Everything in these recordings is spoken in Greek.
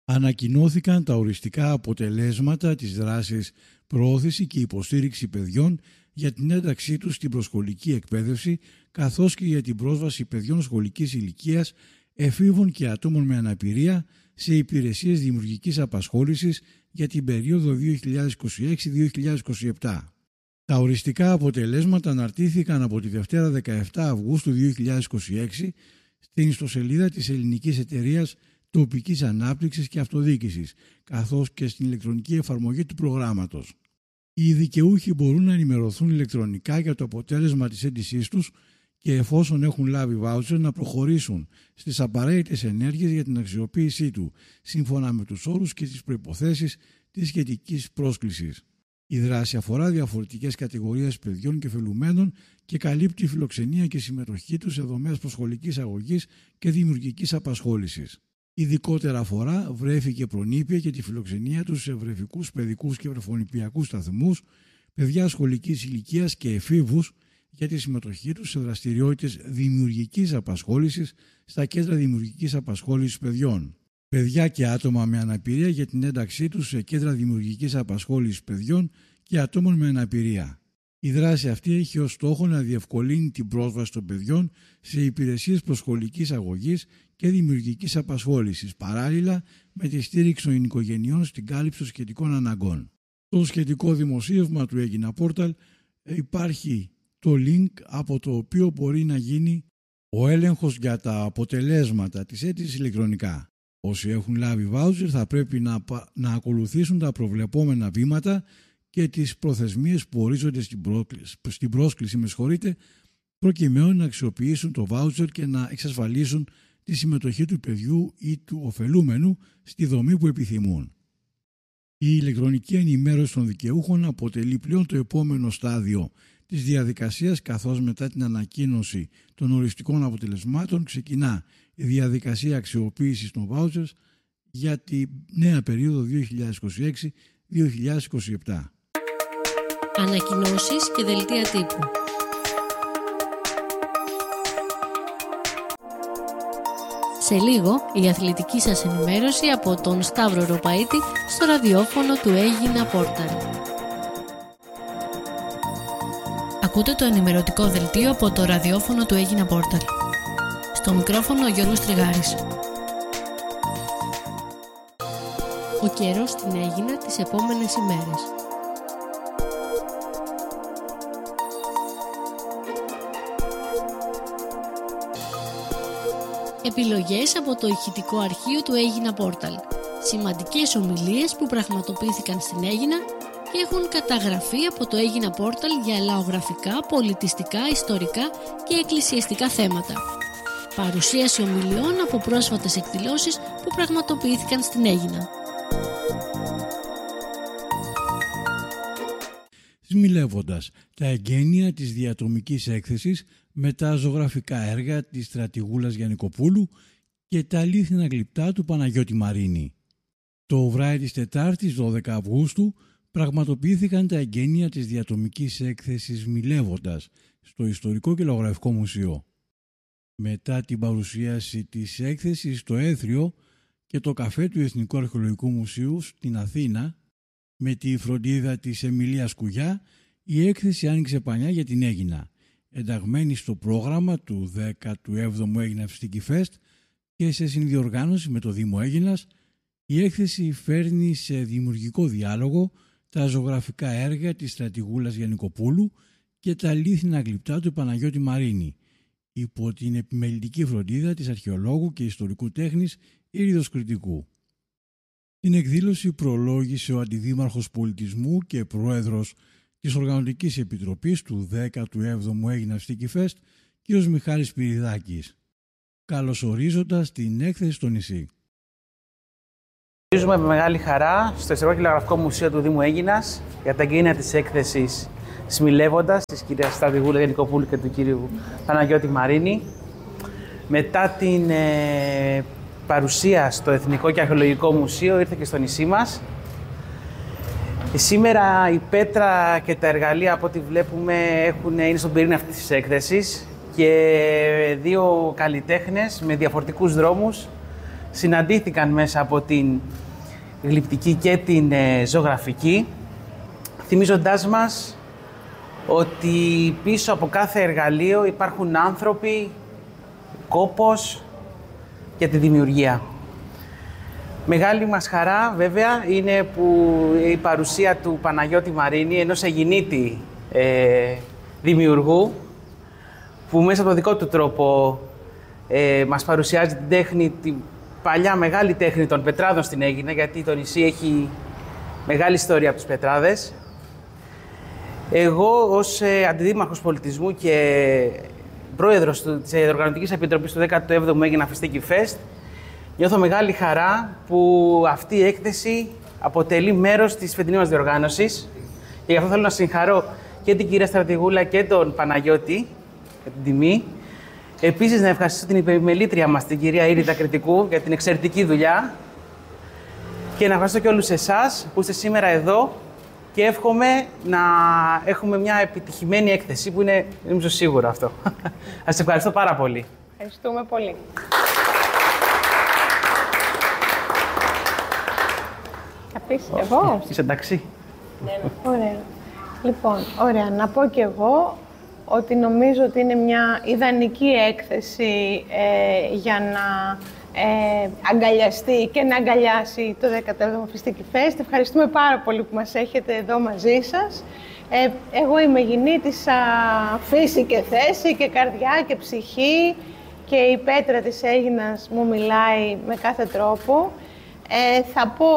Ανακοινώθηκαν τα οριστικά αποτελέσματα της δράσης προώθηση και υποστήριξη παιδιών για την ένταξή τους στην προσχολική εκπαίδευση, καθώς και για την πρόσβαση παιδιών σχολικής ηλικίας, εφήβων και ατόμων με αναπηρία σε υπηρεσίες δημιουργικής απασχόλησης για την περίοδο 2026-2027. Τα οριστικά αποτελέσματα αναρτήθηκαν από τη Δευτέρα 17 Αυγούστου 2026 στην ιστοσελίδα της Ελληνικής Εταιρείας Τοπικής Ανάπτυξης και Αυτοδιοίκησης, καθώς και στην ηλεκτρονική εφαρμογή του προγράμματος. Οι δικαιούχοι μπορούν να ενημερωθούν ηλεκτρονικά για το αποτέλεσμα της αίτησής τους και εφόσον έχουν λάβει βάουτσερ να προχωρήσουν στις απαραίτητες ενέργειες για την αξιοποίησή του, σύμφωνα με τους όρους και τις προϋποθέσεις της σχετικής πρόσκλησης. Η δράση αφορά διαφορετικές κατηγορίες παιδιών και φελουμένων και καλύπτει φιλοξενία και συμμετοχή τους σε δομές προσχολικής αγωγής και δημιουργικής απασχόλησης. Ειδικότερα αφορά βρέφη και προνήπια και τη φιλοξενία τους σε βρεφικούς, παιδικούς και βρεφονηπιακούς σταθμούς, παιδιά σχολικής ηλικίας και εφήβους για τη συμμετοχή τους σε δραστηριότητες δημιουργικής απασχόλησης στα κέντρα δημιουργικής απασχόλησης παιδιών. Παιδιά και άτομα με αναπηρία για την ένταξή τους σε κέντρα δημιουργικής απασχόλησης παιδιών και ατόμων με αναπηρία. Η δράση αυτή έχει ως στόχο να διευκολύνει την πρόσβαση των παιδιών σε υπηρεσίες προσχολικής αγωγής και δημιουργικής απασχόλησης, παράλληλα με τη στήριξη των οικογενειών στην κάλυψη των σχετικών αναγκών. Στο σχετικό δημοσίευμα του Έγινα Πόρταλ υπάρχει το link από το οποίο μπορεί να γίνει ο έλεγχος για τα αποτελέσματα της αίτησης ηλεκτρονικά. Όσοι έχουν λάβει βάουτσερ θα πρέπει να ακολουθήσουν τα προβλεπόμενα βήματα και τις προθεσμίες που ορίζονται στην πρόσκληση προκειμένου να αξιοποιήσουν το βάουτσερ και να εξασφαλίσουν τη συμμετοχή του παιδιού ή του ωφελούμενου στη δομή που επιθυμούν. Η ηλεκτρονική ενημέρωση των δικαιούχων αποτελεί πλέον το επόμενο στάδιο της διαδικασίας, καθώς μετά την ανακοίνωση των οριστικών αποτελεσμάτων ξεκινά η διαδικασία αξιοποίησης των βάουτσερς για τη νέα περίοδο 2026-2027. Ανακοινώσεις και δελτία τύπου. Σε λίγο η αθλητική σας ενημέρωση από τον Σταύρο Ροπαίτη στο ραδιόφωνο του Έγινα Πόρταλ. Ακούτε το ενημερωτικό δελτίο από το ραδιόφωνο του Έγινα Πόρταλ. Στο μικρόφωνο ο Γιώργος Τριγάρης. Ο καιρός στην Έγινα τις επόμενες ημέρες. Επιλογές από το ηχητικό αρχείο του Έγινα Πόρταλ. Σημαντικές ομιλίες που πραγματοποιήθηκαν στην Έγινα και έχουν καταγραφεί από το Έγινα Πόρταλ για λαογραφικά, πολιτιστικά, ιστορικά και εκκλησιαστικά θέματα. Παρουσίαση ομιλιών από πρόσφατες εκδηλώσεις που πραγματοποιήθηκαν στην Έγινα. Σμιλεύοντας τα εγγένεια της διατομικής έκθεσης με τα ζωγραφικά έργα της στρατηγούλας Γιαννικοπούλου και τα αλήθινα γλυπτά του Παναγιώτη Μαρίνη. Το βράδυ της Τετάρτης 12 Αυγούστου πραγματοποιήθηκαν τα εγγένεια της διατομικής έκθεσης Μιλεύοντας στο Ιστορικό και Λαογραφικό Μουσείο. Μετά την παρουσίαση της έκθεσης στο Έθριο και το καφέ του Εθνικού Αρχαιολογικού Μουσείου στην Αθήνα, με τη φροντίδα της Εμιλίας Κουγιά, η έκθεση άνοιξε πανιά για την Έγινα, ενταγμένη στο πρόγραμμα του 17ου Έγιναυστική Φεστ και σε συνδιοργάνωση με το Δήμο Έγινας. Η έκθεση φέρνει σε δημιουργικό διάλογο τα ζωγραφικά έργα της στρατηγούλας Γιαννικοπούλου και τα αλήθινα γλυπτά του Παναγιώτη Μαρίνη, υπό την επιμελητική φροντίδα της αρχαιολόγου και ιστορικού τέχνης Ήριδος Κρητικού. Την εκδήλωση προλόγησε ο Αντιδήμαρχος Πολιτισμού και Πρόεδρος της Οργανωτικής Επιτροπής του 17ου Έγιναυστική Φεστ, κ. Μιχάλης Πυριδάκης, καλωσορίζοντας την έκθεση στο νησί. Γνωρίζουμε με μεγάλη χαρά στο Ιστορικό και Λαογραφικό Μουσείο του Δήμου Έγινας για τα εγγένεια της έκθεσης Σμιλεύοντας της κυρίας Στρατηγούλα Γιαννικοπούλου και του κύριου Παναγιώτη Μαρίνη. Μετά την παρουσία στο Εθνικό και Αρχαιολογικό Μουσείο ήρθε και στο νησί μας. Σήμερα η πέτρα και τα εργαλεία από ό,τι βλέπουμε είναι στον πυρήνα αυτής της έκθεσης και δύο καλλιτέχνες με διαφορετικούς δρόμους συναντήθηκαν μέσα από την γλυπτική και την ζωγραφική, θυμίζοντάς μας ότι πίσω από κάθε εργαλείο υπάρχουν άνθρωποι, κόπος και τη δημιουργία. Μεγάλη μας χαρά, βέβαια, είναι που η παρουσία του Παναγιώτη Μαρίνη, ενός Αιγινίτη δημιουργού, που μέσα από το δικό του τρόπο μας παρουσιάζει την τέχνη, την παλιά μεγάλη τέχνη των πετράδων στην Αίγινα, γιατί το νησί έχει μεγάλη ιστορία από τους πετράδες. Εγώ, ως αντιδήμαρχος πολιτισμού και πρόεδρος της Οργανωτικής Επιτροπής του 17ου Αίγινα Φιστίκι Φεστ, νιώθω μεγάλη χαρά που αυτή η έκθεση αποτελεί μέρος της φετινής μας διοργάνωσης. Και γι' αυτό θέλω να συγχαρώ και την κυρία Στρατηγούλα και τον Παναγιώτη για την τιμή. Επίσης, να ευχαριστήσω την επιμελήτρια μας, την κυρία Ήρυτα Κρητικού, για την εξαιρετική δουλειά. Και να ευχαριστώ και όλους εσάς που είστε σήμερα εδώ και εύχομαι να έχουμε μια επιτυχημένη έκθεση, που είναι, νομίζω, σίγουρο αυτό. Σας ευχαριστώ πάρα πολύ. Ευχαριστούμε πολύ. Θα πεις εγώ. Είσαι εντάξει. Ναι. Ωραία. Λοιπόν, ωραία. Να πω κι εγώ ότι νομίζω ότι είναι μια ιδανική έκθεση για να αγκαλιαστεί και να αγκαλιάσει το 17ο Φιστίκι Φεστ. Ευχαριστούμε πάρα πολύ που μας έχετε εδώ μαζί σας. Εγώ είμαι Αιγινήτισσα φύση και θέση και καρδιά και ψυχή και η πέτρα της Αίγινας μου μιλάει με κάθε τρόπο. Θα πω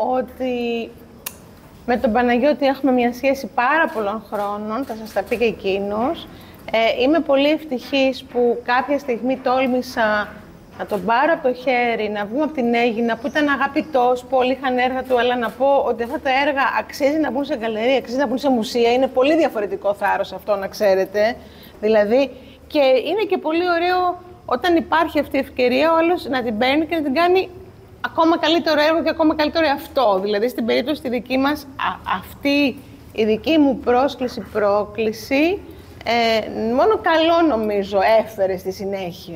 ότι με τον Παναγιώτη έχουμε μια σχέση πάρα πολλών χρόνων, θα σας τα πει και εκείνος. Είμαι πολύ ευτυχής που κάποια στιγμή τόλμησα να τον πάρω από το χέρι, να βγούμε από την Αίγινα, που ήταν αγαπητός, που όλοι είχαν έργα του, αλλά να πω ότι αυτά τα έργα αξίζει να μπουν σε γκαλερία, αξίζει να μπουν σε μουσεία. Είναι πολύ διαφορετικό θάρρος αυτό, να ξέρετε. Δηλαδή, και είναι και πολύ ωραίο όταν υπάρχει αυτή η ευκαιρία ο άλλος να την παίρνει και να την κάνει ακόμα καλύτερο έργο και ακόμα καλύτερο εαυτό. Δηλαδή, στην περίπτωση τη δική μας, αυτή η δική μου πρόκληση, μόνο καλό νομίζω έφερε στη συνέχεια.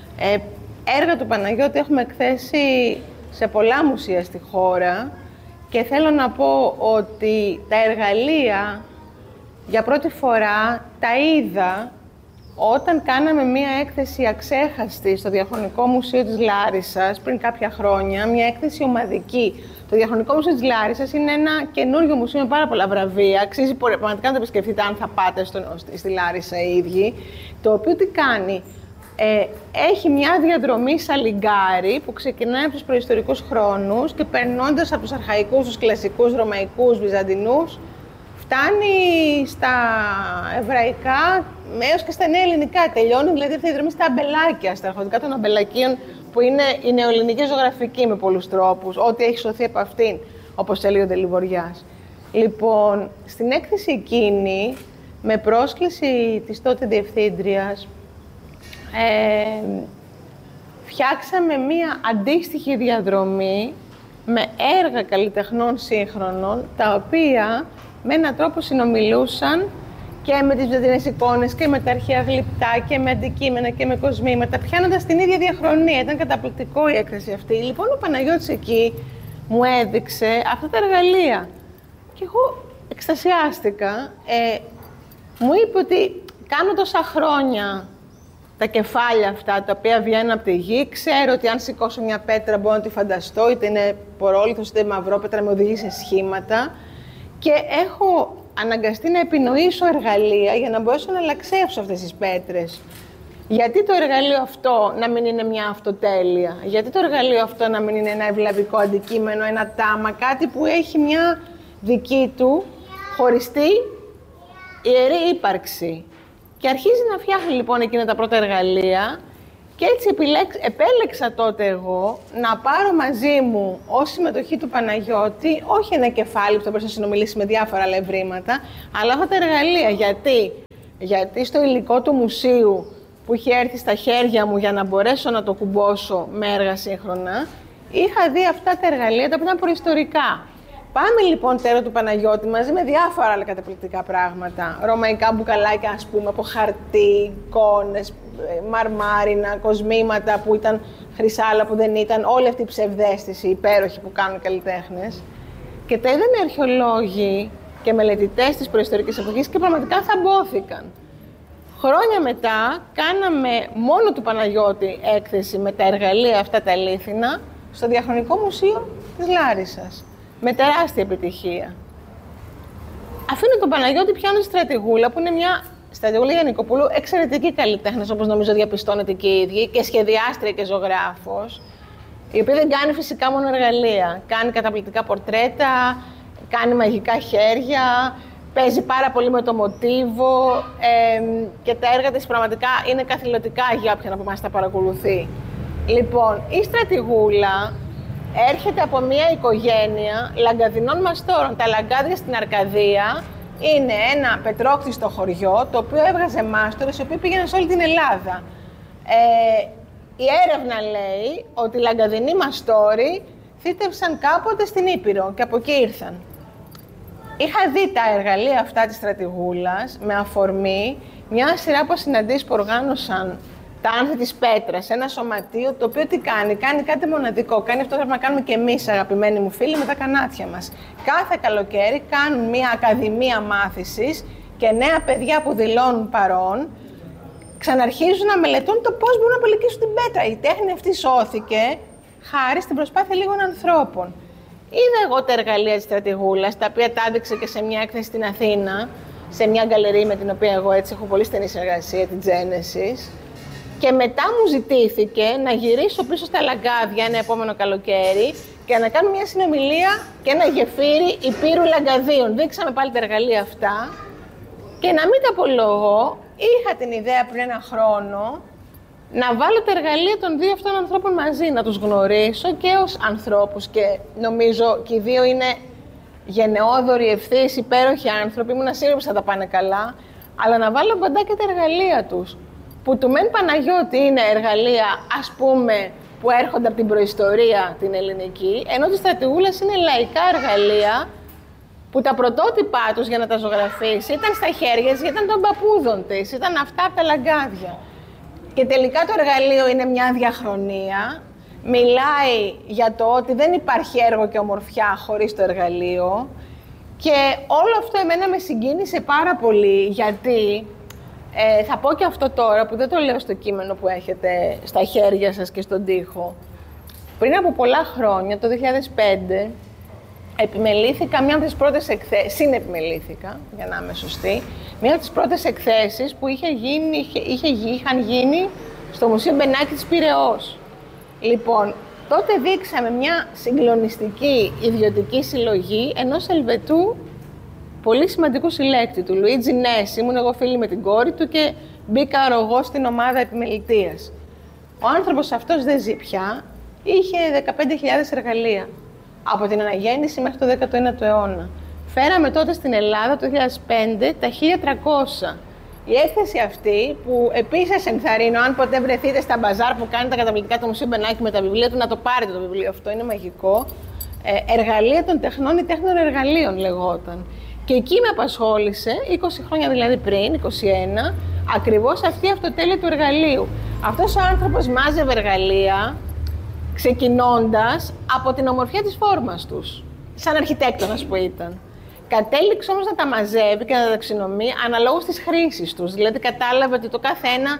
Έργα του Παναγιώτη έχουμε εκθέσει σε πολλά μουσεία στη χώρα και θέλω να πω ότι τα εργαλεία για πρώτη φορά τα είδα όταν κάναμε μία έκθεση αξέχαστη στο Διαχρονικό Μουσείο της Λάρισσας πριν κάποια χρόνια, μία έκθεση ομαδική. Το Διαχρονικό Μουσείο της Λάρισσας είναι ένα καινούριο μουσείο με πάρα πολλά βραβεία. Αξίζει πραγματικά να το επισκεφτείτε αν θα πάτε στη Λάρισα οι ίδιοι. Το οποίο τι κάνει, έχει μια διαδρομή σαλιγκάρι που ξεκινάει από τους προϊστορικούς χρόνους και περνώντας από τους αρχαϊκούς, τους κλασικούς, ρωμαϊκούς, βυζαντινούς, φτάνει στα εβραϊκά έως και στα νέα ελληνικά. Τελειώνει δηλαδή αυτή η διαδρομή στα αμπελάκια, στα αρχοντικά των αμπελακίων, που είναι η νεοελληνική ζωγραφική με πολλούς τρόπους, ό,τι έχει σωθεί από αυτήν, όπως έλεγε ο Ντελιβοριάς. Λοιπόν, στην έκθεση εκείνη, με πρόσκληση της τότε διευθύντριας, φτιάξαμε μία αντίστοιχη διαδρομή με έργα καλλιτεχνών σύγχρονων, τα οποία με έναν τρόπο συνομιλούσαν και με τις βυζαντινές εικόνες και με τα αρχαία γλυπτά και με αντικείμενα και με κοσμήματα, πιάνοντας την ίδια διαχρονία. Ήταν καταπληκτικό η έκθεση αυτή. Λοιπόν, ο Παναγιώτης εκεί μου έδειξε αυτά τα εργαλεία και εγώ εκστασιάστηκα. Μου είπε ότι κάνω τόσα χρόνια τα κεφάλια αυτά, τα οποία βγαίνουν από τη γη, ξέρω ότι αν σηκώσω μια πέτρα μπορώ να τη φανταστώ, είτε είναι πορόλιθος είτε μαυρόπετρα, με οδηγεί σε σχήματα και έχω αναγκαστεί να επινοήσω εργαλεία για να μπορέσω να αλλαξεύσω αυτές τις πέτρες. Γιατί το εργαλείο αυτό να μην είναι μια αυτοτέλεια, γιατί το εργαλείο αυτό να μην είναι ένα ευλαβικό αντικείμενο, ένα τάμα, κάτι που έχει μια δική του χωριστή ιερή ύπαρξη. Και αρχίζει να φτιάχνει λοιπόν εκείνα τα πρώτα εργαλεία και έτσι επέλεξα τότε εγώ να πάρω μαζί μου ως συμμετοχή του Παναγιώτη όχι ένα κεφάλι που θα μπορέσει να συνομιλήσει με διάφορα άλλα ευρήματα, αλλά αυτά τα εργαλεία. Γιατί στο υλικό του μουσείου που είχε έρθει στα χέρια μου για να μπορέσω να το κουμπώσω με έργα σύγχρονα, είχα δει αυτά τα εργαλεία τα οποία ήταν προϊστορικά. Πάμε λοιπόν τέρα του Παναγιώτη μαζί με διάφορα άλλα καταπληκτικά πράγματα. Ρωμαϊκά μπουκαλάκια, ας πούμε, από χαρτί, εικόνες, μαρμάρινα, κοσμήματα που ήταν χρυσάλα που δεν ήταν, όλη αυτή η ψευδαίσθηση υπέροχη που κάνουν οι καλλιτέχνες. Και τα είδαν οι αρχαιολόγοι και μελετητές της προϊστορικής εποχής και πραγματικά θαμπόθηκαν. Χρόνια μετά κάναμε μόνο του Παναγιώτη έκθεση με τα εργαλεία αυτά τα αλήθινα στο Διαχρονικό Μουσείο της Λάρισσας. Με τεράστια επιτυχία. Αφήνω τον Παναγιώτη πιάνω στη Στρατηγούλα, που είναι μια Στρατηγούλα Γιαννικοπούλου, εξαιρετική καλλιτέχνης, όπως νομίζω διαπιστώνετε και οι ίδιοι, και σχεδιάστρια και ζωγράφος, η οποία δεν κάνει φυσικά μόνο εργαλεία. Κάνει καταπληκτικά πορτρέτα, κάνει μαγικά χέρια, παίζει πάρα πολύ με το μοτίβο και τα έργα της πραγματικά είναι καθηλωτικά για όποιον από εμάς τα παρακολουθεί. Λοιπόν, η Στρατηγούλα έρχεται από μια οικογένεια λαγκαδινών μαστόρων. Τα λαγκάδια στην Αρκαδία είναι ένα πετρόκτιστο χωριό, το οποίο έβγαζε μάστορες, οι οποίοι πήγαιναν σε όλη την Ελλάδα. Η έρευνα λέει ότι οι λαγκαδινοί μαστόροι θύτευσαν κάποτε στην Ήπειρο και από εκεί ήρθαν. Είχα δει τα εργαλεία αυτά της Στρατηγούλας με αφορμή μια σειρά από συναντήσεις που οργάνωσαν τα άνθη της Πέτρας, ένα σωματείο το οποίο τι κάνει, κάνει κάτι μοναδικό. Κάνει αυτό που πρέπει να κάνουμε και εμείς, αγαπημένοι μου φίλοι, με τα κανάτια μας. Κάθε καλοκαίρι κάνουν μια ακαδημία μάθησης και νέα παιδιά που δηλώνουν παρόν ξαναρχίζουν να μελετούν το πώς μπορούν να απολικήσουν την πέτρα. Η τέχνη αυτή σώθηκε χάρη στην προσπάθεια λίγων ανθρώπων. Είδα εγώ τα εργαλεία της Στρατηγούλας, τα οποία τα έδειξε και σε μια έκθεση στην Αθήνα, σε μια γκαλερί με την οποία εγώ έτσι έχω πολύ στενή συνεργασία, την Genesis. Και μετά μου ζητήθηκε να γυρίσω πίσω στα λαγκάδια ένα επόμενο καλοκαίρι και να κάνω μια συνομιλία και ένα γεφύρι υπήρου λαγκαδίων. Δείξαμε πάλι τα εργαλεία αυτά και να μην τα απολογώ, είχα την ιδέα πριν ένα χρόνο να βάλω τα εργαλεία των δύο αυτών ανθρώπων μαζί, να τους γνωρίσω και ως ανθρώπους και νομίζω και οι δύο είναι γενναιόδοροι, ευθύς, υπέροχοι άνθρωποι, ήμουν σίγουρη πως θα τα πάνε καλά, αλλά να βάλω κοντά και τα εργαλεία τους. Που του μεν Παναγιώτη είναι εργαλεία, ας πούμε, που έρχονται από την προϊστορία την ελληνική, ενώ της Στρατηγούλας είναι λαϊκά εργαλεία που τα πρωτότυπά τους για να τα ζωγραφίσει ήταν στα χέρια της, γιατί ήταν των παππούδων της, ήταν αυτά από τα λαγκάδια. Και τελικά το εργαλείο είναι μια διαχρονία, μιλάει για το ότι δεν υπάρχει έργο και ομορφιά χωρίς το εργαλείο και όλο αυτό εμένα με συγκίνησε πάρα πολύ, γιατί θα πω και αυτό τώρα που δεν το λέω στο κείμενο που έχετε στα χέρια σας και στον τοίχο. Πριν από πολλά χρόνια, το 2005, επιμελήθηκα μια από τις πρώτες εκθέσεις, συνεπιμελήθηκα, για να είμαι σωστή, μια από τις πρώτες εκθέσεις που είχαν γίνει στο Μουσείο Μπενάκη της Πειραιώς. Λοιπόν, τότε δείξαμε μια συγκλονιστική ιδιωτική συλλογή ενός Ελβετού πολύ σημαντικού συλλέκτη του, Λουίτζι Νέσι. Ήμουν εγώ φίλη με την κόρη του και μπήκα αρρωγός στην ομάδα επιμελητείας. Ο άνθρωπος αυτός δεν ζει πια, είχε 15.000 εργαλεία από την αναγέννηση μέχρι το 19ο αιώνα. Φέραμε τότε στην Ελλάδα το 2005 τα 1.300. Η έκθεση αυτή, που επίσης ενθαρρύνω, αν ποτέ βρεθείτε στα μπαζάρ που κάνει τα καταπληκτικά του Μουσείου Μπενάκη με τα βιβλία του, να το πάρετε το βιβλίο αυτό, είναι μαγικό. Εργαλεία των τεχνών ή τέχνων εργαλείων λεγόταν. Και εκεί με απασχόλησε, 20 χρόνια δηλαδή πριν, 21, ακριβώς αυτή η αυτοτέλεια του εργαλείου. Αυτός ο άνθρωπος μάζευε εργαλεία, ξεκινώντας από την ομορφιά της φόρμας τους, σαν αρχιτέκτονας που ήταν. Κατέληξε όμως να τα μαζεύει και να τα ταξινομεί αναλόγως της χρήσης τους. Δηλαδή κατάλαβε ότι το κάθε ένα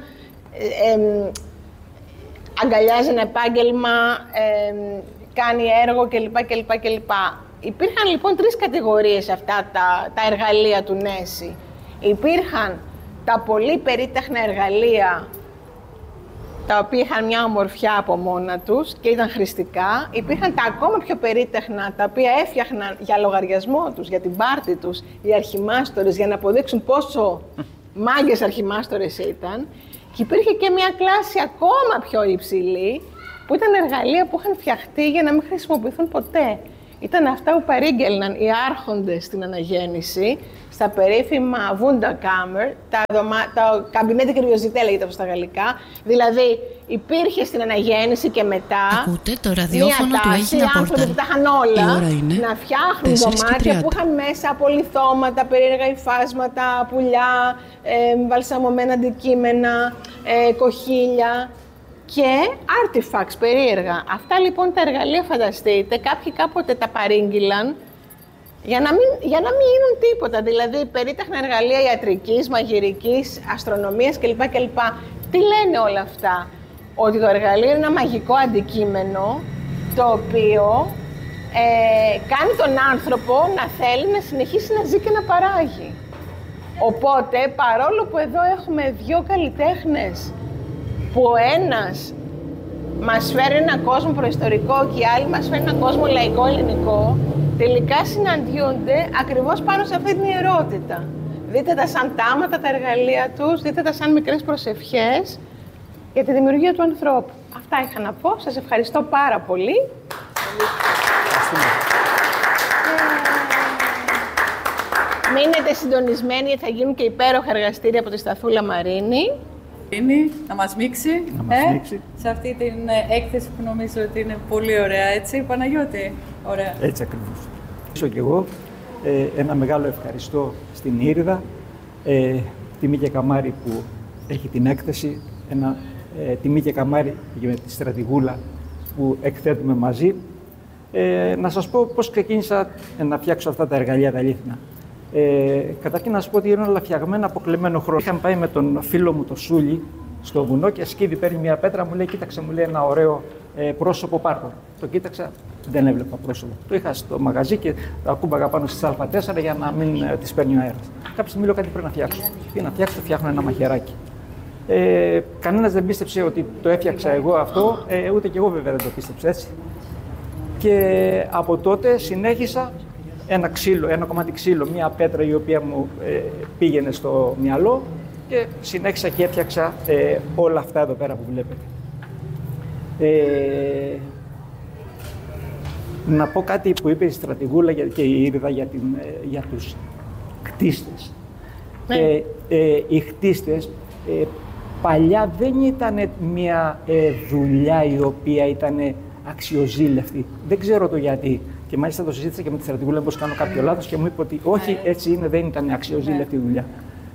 αγκαλιάζει ένα επάγγελμα, κάνει έργο κλπ. Υπήρχαν λοιπόν τρεις κατηγορίες αυτά τα εργαλεία του Νέσι. Υπήρχαν τα πολύ περίτεχνα εργαλεία, τα οποία είχαν μια ομορφιά από μόνα τους και ήταν χρηστικά. Υπήρχαν τα ακόμα πιο περίτεχνα, τα οποία έφτιαχναν για λογαριασμό τους, για την πάρτη τους, οι αρχιμάστορες, για να αποδείξουν πόσο μάγκες αρχιμάστορες ήταν. Και υπήρχε και μια κλάση ακόμα πιο υψηλή, που ήταν εργαλεία που είχαν φτιαχτεί για να μην χρησιμοποιηθούν ποτέ. ήταν αυτά που παρήγγελναν οι άρχοντες στην αναγέννηση, στα περίφημα Wunderkammer, τα καμπινέτα κυριοζητέ λέγεται στα γαλλικά. Δηλαδή, υπήρχε στην αναγέννηση και μετά ακούτε το ραδιόφωνο μια τάση, οι άνθρωποι που τα είχαν όλα, να φτιάχνουν δωμάτια που είχαν μέσα απολιθώματα, περίεργα υφάσματα, πουλιά, βαλσαμωμένα αντικείμενα, κοχύλια και artifacts περίεργα. Αυτά λοιπόν τα εργαλεία, φανταστείτε, κάποιοι κάποτε τα παρήγγειλαν για να μην γίνουν τίποτα. Δηλαδή, περίτεχνα εργαλεία ιατρικής, μαγειρικής, αστρονομίας κλπ. Τι λένε όλα αυτά? Ότι το εργαλείο είναι ένα μαγικό αντικείμενο, το οποίο κάνει τον άνθρωπο να θέλει να συνεχίσει να ζει και να παράγει. Οπότε, παρόλο που εδώ έχουμε δύο καλλιτέχνες, που ο ένας μας φέρει έναν κόσμο προϊστορικό και οι άλλοι μας φέρει έναν κόσμο λαϊκό ελληνικό, τελικά συναντιούνται ακριβώς πάνω σε αυτή την ιερότητα. Δείτε τα σαν τάματα, τα εργαλεία τους, δείτε τα σαν μικρές προσευχές για τη δημιουργία του ανθρώπου. Αυτά είχα να πω. Σας ευχαριστώ πάρα πολύ. Μείνετε συντονισμένοι, θα γίνουν και υπέροχα εργαστήρια από τη Σταθούλα Μαρίνη. Να μας μίξει, σε αυτή την έκθεση που νομίζω ότι είναι πολύ ωραία, έτσι, Παναγιώτη? Ωραία. Έτσι ακριβώς. Και εγώ ένα μεγάλο ευχαριστώ στην Ήριδα, τη Μίκη Καμάρη που έχει την έκθεση, τη Μίκη Καμάρη με τη Στρατηγούλα που εκθέτουμε μαζί. Να σας πω πώς ξεκίνησα να φτιάξω αυτά τα εργαλεία τα αλήθινα. Καταρχήν να σας πω ότι είναι όλα φτιαγμένα από κλεμμένο χρόνο. Είχαμε πάει με τον φίλο μου το Σούλη στο βουνό και σκύδι παίρνει μια πέτρα, μου λέει: κοίταξε, μου λέει ένα ωραίο πρόσωπο πάρκο. Το κοίταξα, δεν έβλεπα πρόσωπο. Το είχα στο μαγαζί και τα ακούμπαγα πάνω στις Α4 για να μην τις παίρνει ο αέρας. Κάποια στιγμή λέω: κάτι πρέπει να φτιάξω. Τι να φτιάξω? Φτιάχνω ένα μαχαιράκι. Κανένας δεν πίστεψε ότι το έφτιαξα εγώ αυτό, ούτε κι εγώ βέβαια δεν το πίστεψα, έτσι. Και από τότε συνέχισα ένα κομμάτι ξύλο, μια πέτρα η οποία μου πήγαινε στο μυαλό και συνέχισα και έφτιαξα όλα αυτά εδώ πέρα που βλέπετε. Να πω κάτι που είπε η Στρατηγούλα και η Ήριδα για τους κτίστες. Οι κτίστες παλιά δεν ήταν μια δουλειά η οποία ήταν αξιοζήλευτη. Δεν ξέρω το γιατί. Και μάλιστα το συζήτησα και με τη Στρατηγούλα πως κάνω κάποιο λάθος και μου είπε ότι όχι, έτσι είναι, δεν ήταν αξιοζήλευτη δουλειά.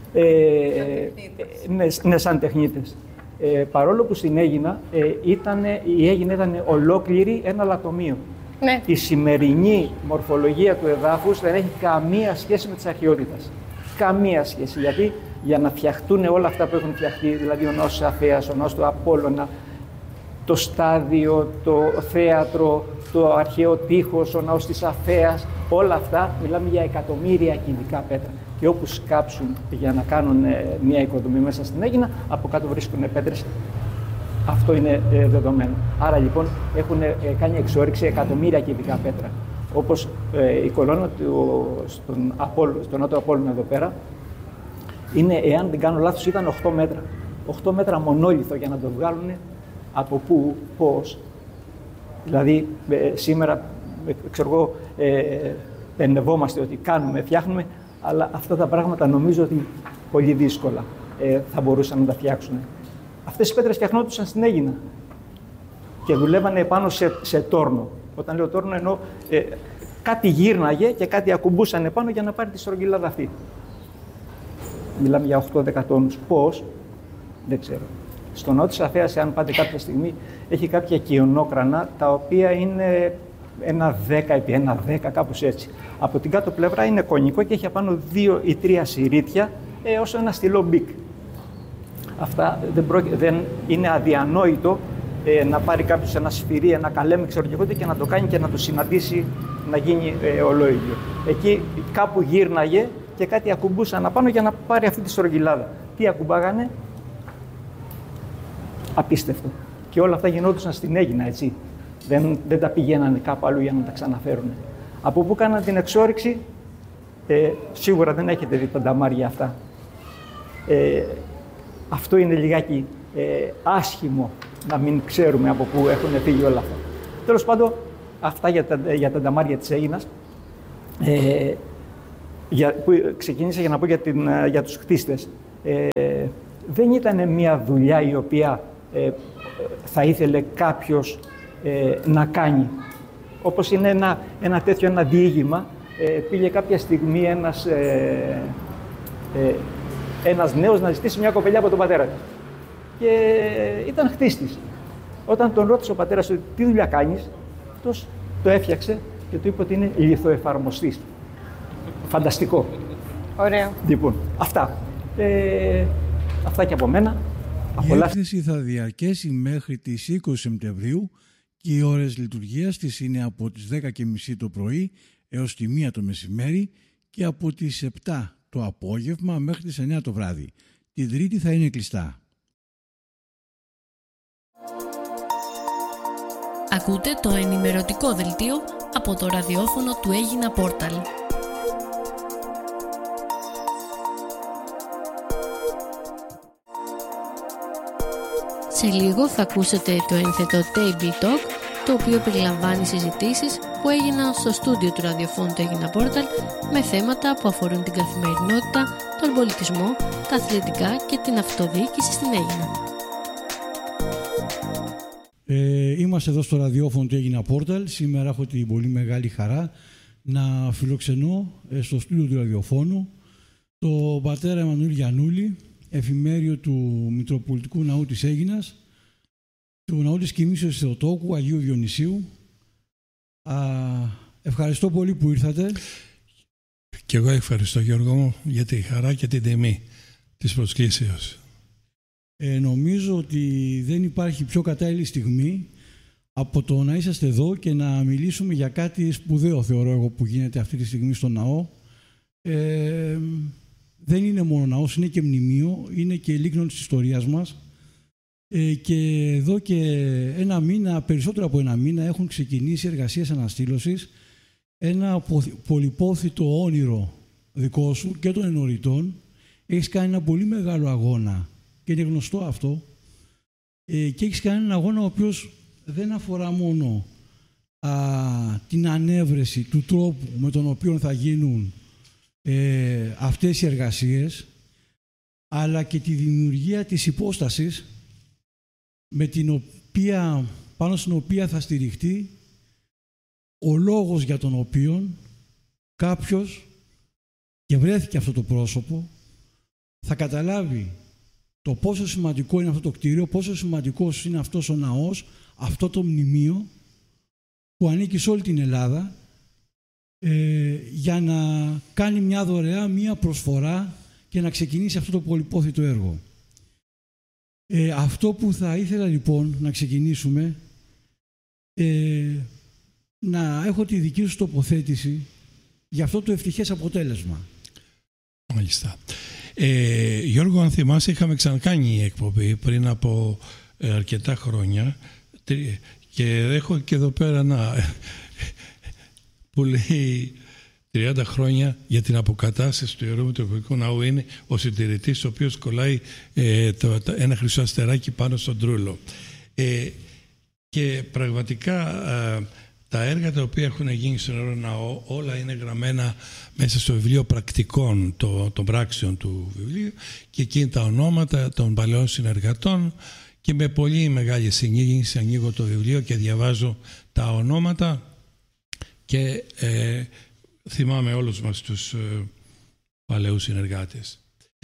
Ναι, σαν τεχνίτες. Παρόλο που στην Αίγινα η Αίγινα ήταν ολόκληρη ένα λατομείο. Ναι. Η σημερινή μορφολογία του εδάφους δεν έχει καμία σχέση με τις αρχαιότητας. Καμία σχέση. Γιατί για να φτιαχτούν όλα αυτά που έχουν φτιαχτεί, δηλαδή ο ναός της Αφέας, ο ναός του Απόλλωνα, το στάδιο, το θέατρο, το αρχαίο τείχος, ο ναός της Αφέας, όλα αυτά μιλάμε για εκατομμύρια κυβικά πέτρα. Και όπου σκάψουν για να κάνουν μια οικοδομή μέσα στην Αίγινα, από κάτω βρίσκουν πέτρες. Αυτό είναι δεδομένο. Άρα λοιπόν έχουν κάνει εξόρυξη εκατομμύρια κυβικά πέτρα. Όπως η κολόνα στον Νότο Απόλλωνα εδώ πέρα, είναι, εάν δεν κάνω λάθος, ήταν 8 μέτρα. 8 μέτρα μονόλιθο για να το βγάλουν από πού, πώς. Δηλαδή σήμερα, ξέρω εγώ, ενευόμαστε ότι κάνουμε, φτιάχνουμε, αλλά αυτά τα πράγματα νομίζω ότι πολύ δύσκολα θα μπορούσαν να τα φτιάξουν. Αυτές οι πέτρες φτιαχνόντουσαν στην Αίγινα και δουλεύανε πάνω σε τόρνο. Όταν λέω τόρνο εννοώ κάτι γύρναγε και κάτι ακουμπούσαν επάνω για να πάρει τη στρογγυλάδα αυτή. Μιλάμε για 8-10 τόνους. Πώς, δεν ξέρω. Στο νότο της Αφέας, αν πάτε κάποια στιγμή, έχει κάποια κυονόκρανα, τα οποία είναι 1,10 επί 1,10, κάπως έτσι. Από την κάτω πλευρά είναι κονικό και έχει απάνω 2 ή 3 συρίτια, όσο ένα στυλό μπικ. Αυτά δεν είναι αδιανόητο να πάρει κάποιος ένα σφυρί, ένα καλέμι, ξέρω και να το κάνει και να το συναντήσει να γίνει ολόιδιο. Εκεί κάπου γύρναγε και κάτι ακουμπούσαν απάνω για να πάρει αυτή τη στρογγυλάδα. Τι ακουμπάγανε? Απίστευτο. Και όλα αυτά γινόντουσαν στην Αίγινα, έτσι. Δεν τα πηγαίνανε κάπου αλλού για να τα ξαναφέρουν. Από πού κάναν την εξόρυξη, σίγουρα δεν έχετε δει τα νταμάρια αυτά. Αυτό είναι λιγάκι άσχημο να μην ξέρουμε από πού έχουν φύγει όλα αυτά. Τέλος πάντων, Αυτά για τα νταμάρια της Αίγινας. Που ξεκίνησα για να πω για τους χτίστες. Δεν ήταν μια δουλειά η οποία θα ήθελε κάποιος να κάνει. Όπως είναι ένα τέτοιο διήγημα, πήγε κάποια στιγμή ένας νέος να ζητήσει μια κοπελιά από τον πατέρα του. Και ήταν χτίστης. Όταν τον ρώτησε ο πατέρας του τι δουλειά κάνεις, αυτός το έφτιαξε και του είπε ότι είναι λιθοεφαρμοστής. Φανταστικό. Ωραίο. Λοιπόν, αυτά. Αυτά και από μένα. Η έκθεση θα διαρκέσει μέχρι τις 20 Σεπτεμβρίου και οι ώρες λειτουργίας της είναι από τις 10:30 το πρωί έως τη 1 το μεσημέρι και από τις 7 το απόγευμα μέχρι τις 9 το βράδυ. Την Τρίτη θα είναι κλειστά. Ακούτε το ενημερωτικό δελτίο από το ραδιόφωνο του Αίγινα Πόρταλ. Σε λίγο θα ακούσετε το ένθετο Table Talk, το οποίο περιλαμβάνει συζητήσεις που έγιναν στο στούντιο του ραδιοφώνου του Αίγινα Πόρταλ με θέματα που αφορούν την καθημερινότητα, τον πολιτισμό, τα αθλητικά και την αυτοδιοίκηση στην Αίγινα. Είμαστε εδώ στο ραδιόφωνο του Αίγινα Πόρταλ. Σήμερα έχω την πολύ μεγάλη χαρά να φιλοξενώ στο στούντιο του ραδιοφώνου τον πατέρα Εμμανουήλ Γιαννούλη, εφημέριο του Μητροπολιτικού Ναού της Αίγινας, του Ναού της Κοιμήσεως Θεοτόκου, Αγίου Διονυσίου. Ευχαριστώ πολύ που ήρθατε. Και εγώ ευχαριστώ, Γιώργο μου, για τη χαρά και την τιμή της προσκλήσεως. Νομίζω ότι δεν υπάρχει πιο κατάλληλη στιγμή από το να είσαστε εδώ και να μιλήσουμε για κάτι σπουδαίο, θεωρώ εγώ, που γίνεται αυτή τη στιγμή στο ναό. Δεν είναι μόνο ναός, είναι και μνημείο, είναι και λίκνον της ιστορίας μας. Και εδώ και ένα μήνα, περισσότερο από ένα μήνα, έχουν ξεκινήσει εργασίες αναστήλωσης. Ένα πολυπόθητο όνειρο δικό σου και των ενοριτών. Έχεις κάνει ένα πολύ μεγάλο αγώνα και είναι γνωστό αυτό. Και έχεις κάνει έναν αγώνα ο οποίος δεν αφορά μόνο την ανέβρεση του τρόπου με τον οποίο θα γίνουν αυτές οι εργασίες, αλλά και τη δημιουργία της υπόστασης πάνω στην οποία θα στηριχτεί ο λόγος για τον οποίο κάποιος, και βρέθηκε αυτό το πρόσωπο, θα καταλάβει το πόσο σημαντικό είναι αυτό το κτίριο, πόσο σημαντικός είναι αυτός ο ναός, αυτό το μνημείο που ανήκει σε όλη την Ελλάδα, για να κάνει μια δωρεά, μια προσφορά και να ξεκινήσει αυτό το πολυπόθητο έργο. Αυτό που θα ήθελα λοιπόν να ξεκινήσουμε, να έχω τη δική σου τοποθέτηση για αυτό το ευτυχές αποτέλεσμα. Μάλιστα. Γιώργο, αν θυμάσαι, είχαμε ξανακάνει εκπομπή πριν από αρκετά χρόνια και έχω και εδώ πέρα που λέει 30 χρόνια για την αποκατάσταση του Ιερού Μητροπολιτικού Ναού. Είναι ο συντηρητής ο οποίος κολλάει ένα χρυσό αστεράκι πάνω στον τρούλο. Και πραγματικά τα έργα τα οποία έχουν γίνει στον Ιερό Ναό όλα είναι γραμμένα μέσα στο βιβλίο πρακτικών των πράξεων του βιβλίου και εκεί είναι τα ονόματα των παλαιών συνεργατών και με πολύ μεγάλη συγκίνηση ανοίγω το βιβλίο και διαβάζω τα ονόματα και θυμάμαι όλους μας τους παλαιούς συνεργάτες.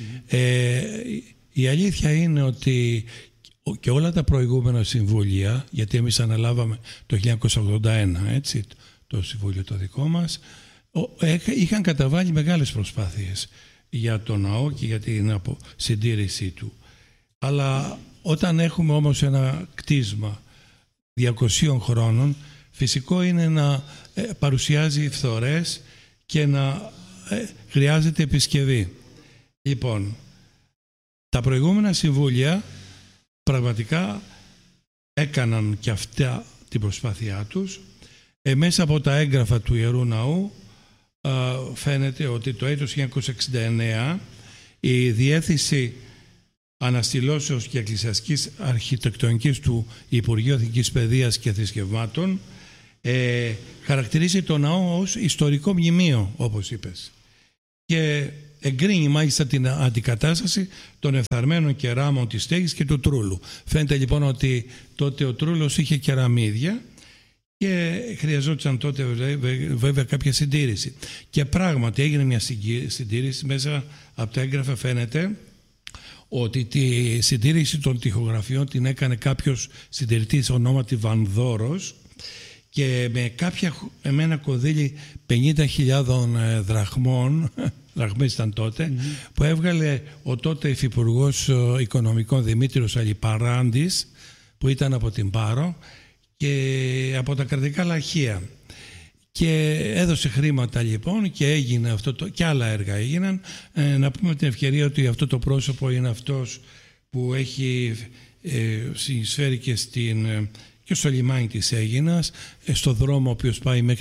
Η αλήθεια είναι ότι και όλα τα προηγούμενα συμβούλια, γιατί εμείς αναλάβαμε το 1981, έτσι, το συμβούλιο το δικό μας, είχαν καταβάλει μεγάλες προσπάθειες για το ναό και για την συντήρησή του. Αλλά όταν έχουμε όμως ένα κτίσμα 200 χρόνων, φυσικό είναι να παρουσιάζει φθορές και να χρειάζεται επισκευή. Λοιπόν, τα προηγούμενα συμβούλια πραγματικά έκαναν και αυτά την προσπάθειά τους. Μέσα από τα έγγραφα του Ιερού Ναού φαίνεται ότι το έτος 1969 η Διεύθυνση Αναστηλώσεως και Εκκλησιαστικής Αρχιτεκτονικής του Υπουργείου Εθνικής Παιδείας και Θρησκευμάτων χαρακτηρίζει το ναό ως ιστορικό μνημείο, όπως είπες. Και εγκρίνει μάλιστα την αντικατάσταση των εφθαρμένων κεράμων της στέγης και του τρούλου. Φαίνεται λοιπόν ότι τότε ο τρούλος είχε κεραμίδια και χρειαζόταν τότε βέβαια κάποια συντήρηση. Και πράγματι έγινε μια συντήρηση. Μέσα από τα έγγραφα φαίνεται ότι τη συντήρηση των τοιχογραφιών την έκανε κάποιος συντηρητής ονόματι Βανδόρος και με ένα κονδύλι 50.000 δραχμών, δραχμές ήταν τότε, που έβγαλε ο τότε υφυπουργός οικονομικών Δημήτριος Αλιπαράντης, που ήταν από την Πάρο και από τα κρατικά λαχεία. Και έδωσε χρήματα λοιπόν και έγινε αυτό και άλλα έργα έγιναν. Να πούμε την ευκαιρία ότι αυτό το πρόσωπο είναι αυτός που έχει συνεισφέρει και στο λιμάνι της Αίγινας, στο δρόμο ο οποίος πάει μέχρι